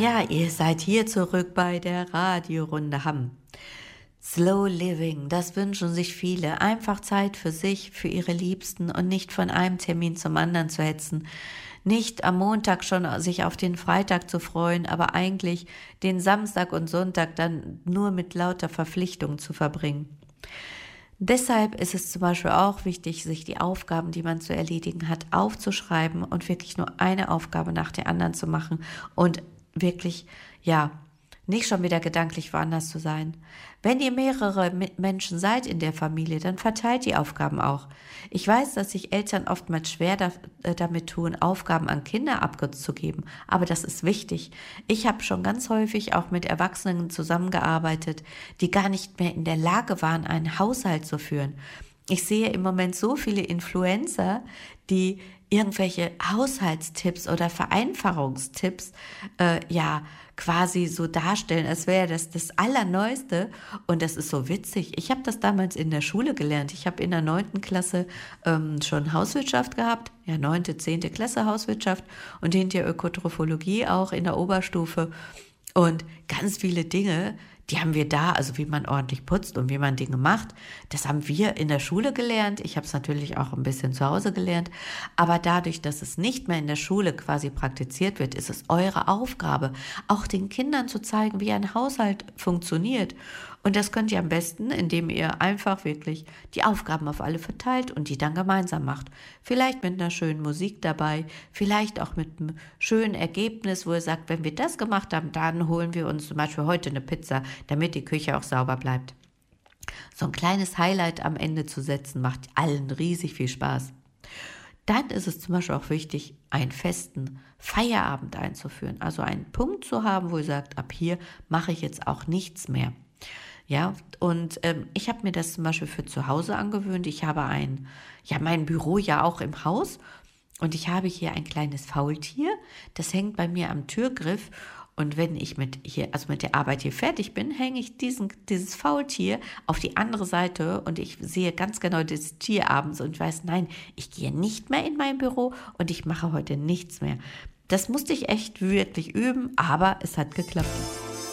Ja, ihr seid hier zurück bei der Radiorunde Hamm. Slow Living, das wünschen sich viele. Einfach Zeit für sich, für ihre Liebsten und nicht von einem Termin zum anderen zu hetzen. Nicht am Montag schon sich auf den Freitag zu freuen, aber eigentlich den Samstag und Sonntag dann nur mit lauter Verpflichtungen zu verbringen. Deshalb ist es zum Beispiel auch wichtig, sich die Aufgaben, die man zu erledigen hat, aufzuschreiben und wirklich nur eine Aufgabe nach der anderen zu machen und wirklich, ja, nicht schon wieder gedanklich woanders zu sein. Wenn ihr mehrere Menschen seid in der Familie, dann verteilt die Aufgaben auch. Ich weiß, dass sich Eltern oftmals schwer damit tun, Aufgaben an Kinder abzugeben, aber das ist wichtig. Ich habe schon ganz häufig auch mit Erwachsenen zusammengearbeitet, die gar nicht mehr in der Lage waren, einen Haushalt zu führen. Ich sehe im Moment so viele Influencer, die irgendwelche Haushaltstipps oder Vereinfachungstipps quasi so darstellen, als wäre das Allerneueste, und das ist so witzig. Ich habe das damals in der Schule gelernt. Ich habe in der 9. Klasse schon Hauswirtschaft gehabt, ja 9., 10. Klasse Hauswirtschaft und hinterher Ökotrophologie auch in der Oberstufe, und ganz viele Dinge, die haben wir da, also wie man ordentlich putzt und wie man Dinge macht, das haben wir in der Schule gelernt. Ich habe es natürlich auch ein bisschen zu Hause gelernt, aber dadurch, dass es nicht mehr in der Schule quasi praktiziert wird, ist es eure Aufgabe, auch den Kindern zu zeigen, wie ein Haushalt funktioniert. Und das könnt ihr am besten, indem ihr einfach wirklich die Aufgaben auf alle verteilt und die dann gemeinsam macht. Vielleicht mit einer schönen Musik dabei, vielleicht auch mit einem schönen Ergebnis, wo ihr sagt, wenn wir das gemacht haben, dann holen wir uns zum Beispiel heute eine Pizza, damit die Küche auch sauber bleibt. So ein kleines Highlight am Ende zu setzen, macht allen riesig viel Spaß. Dann ist es zum Beispiel auch wichtig, einen festen Feierabend einzuführen. Also einen Punkt zu haben, wo ihr sagt, ab hier mache ich jetzt auch nichts mehr. Ja, und ich habe mir das zum Beispiel für zu Hause angewöhnt. Ich habe mein Büro ja auch im Haus, und ich habe hier ein kleines Faultier, das hängt bei mir am Türgriff, und wenn ich mit der Arbeit hier fertig bin, hänge ich dieses Faultier auf die andere Seite, und ich sehe ganz genau das Tier abends und weiß, nein, ich gehe nicht mehr in mein Büro und ich mache heute nichts mehr. Das musste ich echt wirklich üben, aber es hat geklappt.